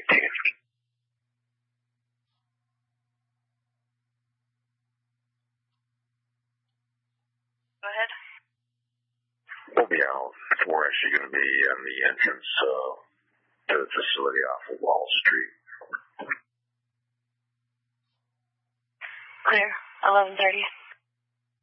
Go ahead. Well, yeah, we're actually going to be in the entrance to the facility off of Wall Street. Clear. 11:30.